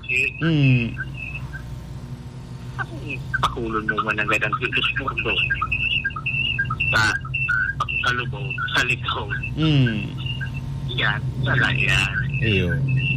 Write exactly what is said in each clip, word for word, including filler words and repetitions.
lalaki. Hmm. Pakulon mo man ang gadang kilos murdo. Sa kalubaw, sa likaw. Hmm. Yan, wala yan. Iyo.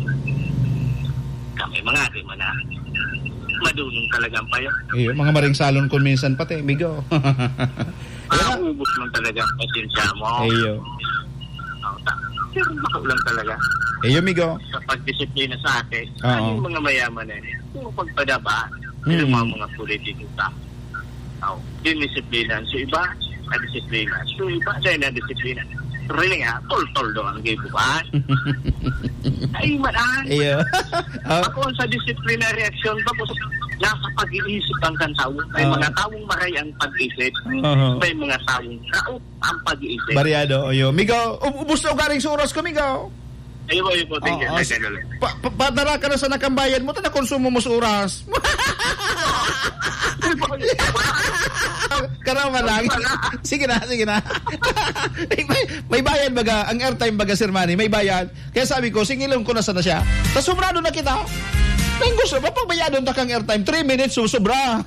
Kami mga di man na madunong talagang payo. Iyo, mga maring salon kung minsan pati, bigo. Maubos man talaga ang pasensya mo. Iyo. Pero makulang talaga. Iyo, migo. Sa pagdisiplina sa akin, Oo. ano yung mga mayaman eh, yung pagpadaba, Mm. yung mga mga politiko sa oh, dinisiplina. So iba, na-disiplina. So iba, siya na-disiplina. Really nga, tol-tol doon ang gay buwan. Ay, manan. Iyo. Oh. Ako sa disciplinary reaction, tapos nasa pag-iisip ang kansaw. May Oh. mga taong maray ang pag-isip. Uh-huh. May mga taong raot ang pag-iisip. Bariado, iyo. Migo, ubus na garing sa oras ko, migo. Ayun po, ayun po. Thank you. Oo, Thank you. Pa, pa, padara ka na sa nakambayan mo, ta na konsumo mo sa oras. Karama lang. Sige na, sige na. may, may, may bayad baga, ang airtime baga, Sir Manny, may bayad. Kaya sabi ko, singilong ko na sana siya. Tapos sobrado na kita. May gusto, mapagbayadon ta kang airtime, three minutes, susobra.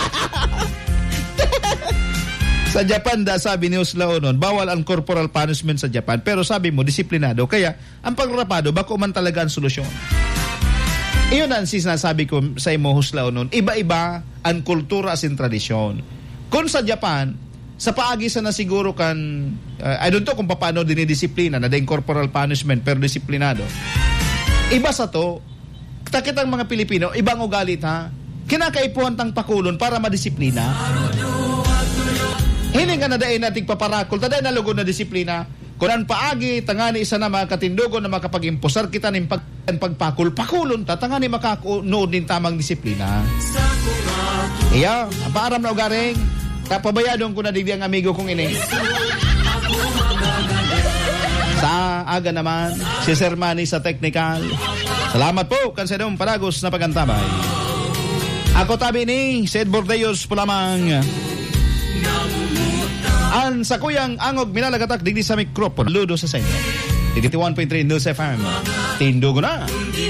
Sa Japan, da, sabi ni Uslao noon, bawal ang corporal punishment sa Japan. Pero sabi mo, disiplinado. Kaya, ang pagrapado, bako man talaga ang solusyon. Iyon ang sinasabi ko sa imo, Uslao noon, iba-iba ang kultura as in tradisyon. Kung sa Japan, sa paagi sa na siguro kan, uh, I don't know kung paano dinidisiplina, na din corporal punishment, pero disiplinado. Iba sa to, takitang mga Pilipino, ibang ugalit ha, kinakaipuhan tang pakulon para madisiplina. Hiling nga na dahin nating paparakol, taday na lugo na disiplina. Kung ang paagi, tangani isa na mga katindugo na makapag-imposar kita ng pag, pagpakul, pakulon ta, tangani makakunood din tamang disiplina. Iya, ang paaram na ugaring, kapabayadong ko na digdi ang amigo kong ini. Sa aga naman, si Sir Manny sa technical. Salamat po, kansedong paragos na pagantabay. Ako tabi ni Sed Bordeos po lamang. Ang sakuyang angog minalagatak digdi sa mikropon. Ludo sa senyo. eighty-one point three News F M. Tindugo na.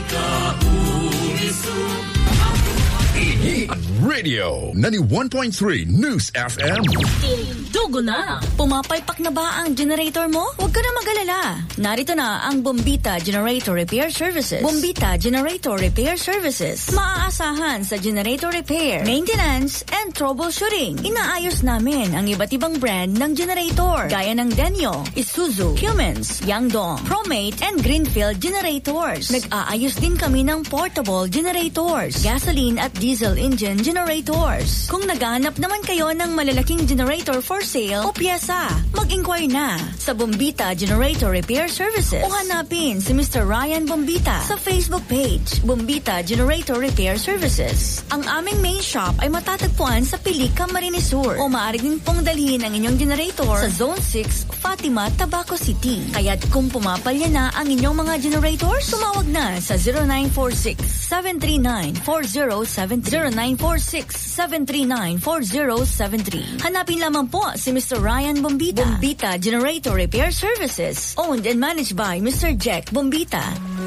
Radio ninety-one point three News F M. Tindugo na. Pumapalpak na ba ang generator mo? Huwag ka na mag-alala. Narito na ang Bombita Generator Repair Services. Bombita Generator Repair Services. Maaasahan sa generator repair, maintenance, and troubleshooting. Inaayos namin ang iba't ibang brand ng generator gaya ng Denyo, Isuzu, Cummins, Yangdong, Promate, and Greenfield generators. Nag-aayos din kami ng portable generators, gasoline at diesel engine generators. Kung naghahanap naman kayo ng malalaking generator for sale o piyesa, mag-inquire na sa Bombita Generator Repair Services o hanapin si Mister Ryan Bombita sa Facebook page, Bombita Generator Repair Services. Ang aming main shop ay matatagpuan sa Pilica, Camarines Sur o maaari din pong dalhin ang inyong generator sa Zone six, Fatima, Tabaco City. Kaya't kung pumapalya na ang inyong mga generators, tumawag na sa zero nine four six, seven three nine, four zero seven three, zero nine four six, seven three nine, four zero seven three. Hanapin lamang po si Mister Ryan Bombita. Bombita Generator Repair Services, owned and managed by Mister Jack Bombita.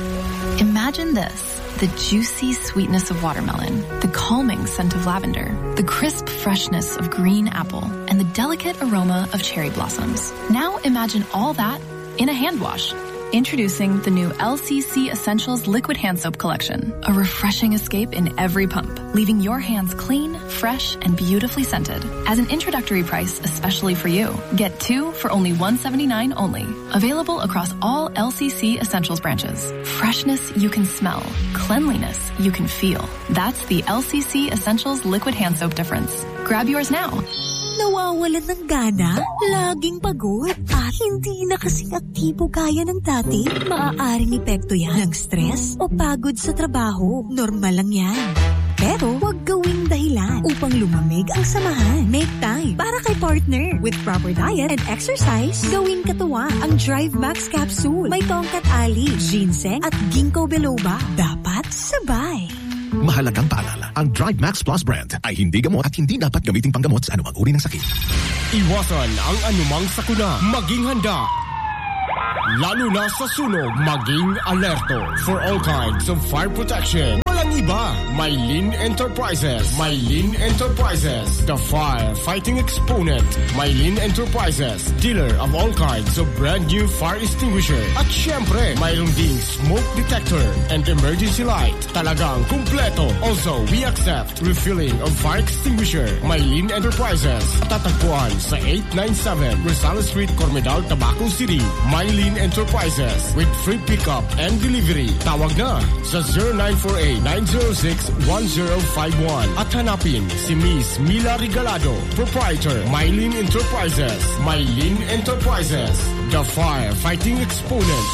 Imagine this: the juicy sweetness of watermelon, the calming scent of lavender, the crisp freshness of green apple, and the delicate aroma of cherry blossoms. Now imagine all that in a hand wash. Introducing the new L C C Essentials Liquid Hand Soap Collection. A refreshing escape in every pump, leaving your hands clean, fresh, and beautifully scented. As an introductory price especially for you, get two for only one hundred seventy-nine dollars only. Available across all L C C Essentials branches. Freshness you can smell. Cleanliness you can feel. That's the L C C Essentials Liquid Hand Soap difference. Grab yours now. Nawawalan ng gana, laging pagod, at hindi na kasing aktibo gaya ng dati. Maaaring epekto yan ng stress o pagod sa trabaho. Normal lang yan. Pero huwag gawing dahilan upang lumamig ang samahan. Make time para kay partner. With proper diet and exercise, gawin katuwa ang Drive Max Capsule. May tongkat ali, ginseng at ginkgo biloba. Dapat sabay. Mahalagang paalala, ang Drive Max Plus brand ay hindi gamot at hindi dapat gamitin panggamot sa anumang uri ng sakit. Iwasan ang anumang sakuna. Maging handa. Lalo na sa sunog, maging alerto for all kinds of fire protection. Walang iba, Mylene Enterprises. Mylene Enterprises, the fire-fighting exponent. Mylene Enterprises, dealer of all kinds of brand new fire extinguisher. At syempre, mayroon ding smoke detector and emergency light. Talagang kumpleto. Also, we accept refilling of fire extinguisher. Mylene Enterprises, tatagpuan sa eight ninety-seven Rosales Street, Cormedal, Tabaco City. Mylene Enterprises with free pickup and delivery. Tawag na sa zero nine four eight nine zero six one zero five one at hanapin si Miss Mila Regalado, proprietor, Mylene Enterprises. Mylene Enterprises, the fire-fighting exponent.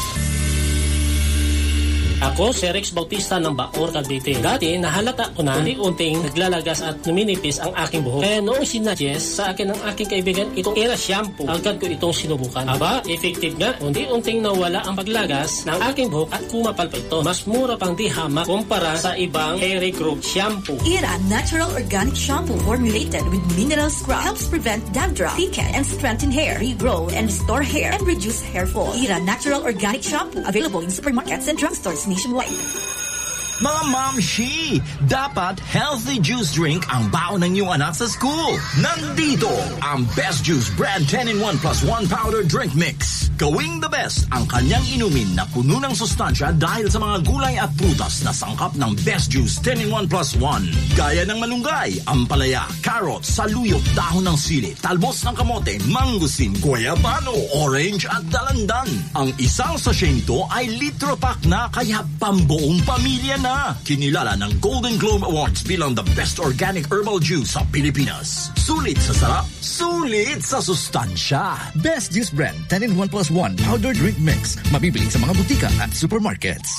Ako si Rex Bautista ng Bacoor, Cavite. Dati, nahalata ko na unti-unting naglalagas at numinipis ang aking buhok. Kaya noong sinuggest sa akin ng aking kaibigan itong Era Shampoo, agad ko itong sinubukan. Aba, effective nga. Unti-unting nawala ang paglagas ng aking buhok at kumapal pa ito. Mas mura pang di hamak kumpara sa ibang hair growth shampoo. Era Natural Organic Shampoo formulated with mineral scrub helps prevent dandruff, thicken, and strengthen hair, regrow, and restore hair, and reduce hair fall. Era Natural Organic Shampoo, available in supermarkets and drugstores nationwide. Mga momshi, dapat healthy juice drink ang baon ng iyong anak sa school. Nandito ang Best Juice Brand ten in one plus one powder drink mix. Gawing the best ang kanyang inumin na puno ng sustansya dahil sa mga gulay at prutas na sangkap ng Best Juice ten in one plus one. Gaya ng malunggay, ampalaya, carrot, saluyot, dahon ng sili, talbos ng kamote, mangustin, guayabano, orange at dalandan. Ang isang sachet nito ay litro pack na kaya pambuong pamilya na. Kinilala ng Golden Globe Awards bilang the best organic herbal juice sa Pilipinas. Sulit sa sarap, sulit sa sustansya. Best Juice Brand ten in one plus one powder drink mix. Mabibili sa mga butika at supermarkets.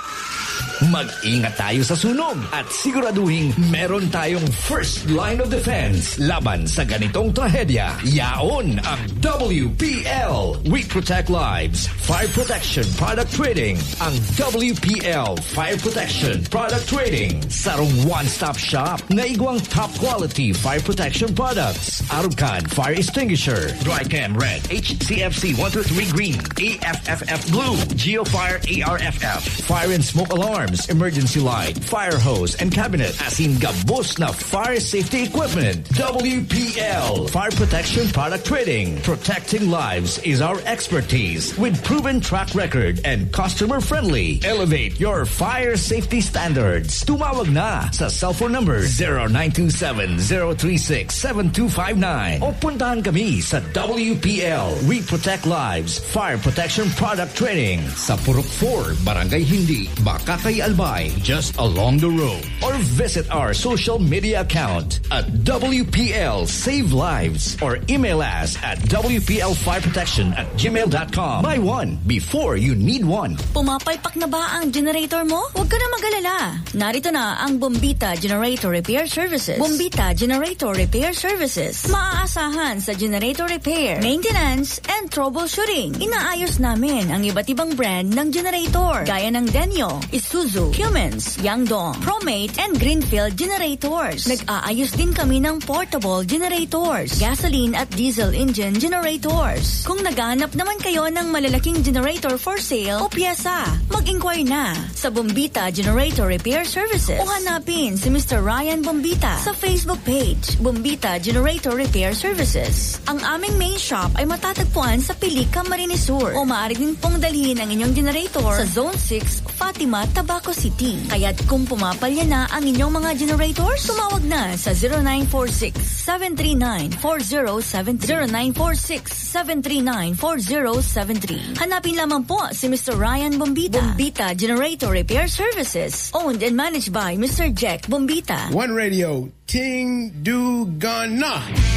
Mag-ingat tayo sa sunog at siguraduhin meron tayong first line of defense laban sa ganitong trahedya. Yaon ang W P L. We Protect Lives. Fire Protection Product Trading. Ang W P L Fire Protection Product Trading. Sarong one-stop shop na igwang top quality fire protection products. Arucan Fire Extinguisher. Drycam Red. H C F C one two three Green. A F F F Blue. Geofire A R F F. Fire and Smoke Alarm. Emergency light, fire hose, and cabinet. As in gabos na fire safety equipment. W P L Fire Protection Product Trading. Protecting lives is our expertise with proven track record and customer friendly. Elevate your fire safety standards. Tumawag na sa cellphone number zero nine two seven zero three six seven two five nine o puntahan kami sa W P L We Protect Lives Fire Protection Product Trading sa Purok four, Barangay Hindi, Bakakay, Albay, just along the road. Or visit our social media account at W P L Save Lives or email us at W P L Fire Protection at gmail dot com. Buy one before you need one. Pumapalpak na ba ang generator mo? Huwag ka na mag-alala. Narito na ang Bombita Generator Repair Services. Bombita Generator Repair Services. Maaasahan sa generator repair, maintenance, and troubleshooting. Inaayos namin ang iba't ibang brand ng generator gaya ng Denyo, Isuzu, Cummins, Yangdong, Promate, and Greenfield generators. Nag-aayos din kami ng portable generators, gasoline at diesel engine generators. Kung naghahanap naman kayo ng malalaking generator for sale o pyesa, mag-inquire na sa Bombita Generator Repair Services o hanapin si Mister Ryan Bombita sa Facebook page, Bombita Generator Repair Services. Ang aming main shop ay matatagpuan sa Pilica, Camarines Sur o maaari din pong dalhin ang inyong generator sa Zone six, Fatima, Tabaco City. Kaya't kung pumapalya na ang inyong mga generators, tumawag na sa zero nine four six seven three nine four zero seven three zero nine four six seven three nine four zero seven three. Hanapin lamang po si Mister Ryan Bombita. Bombita Generator Repair Services, owned and managed by Mister Jack Bombita. One Radio, Ting Du Gana.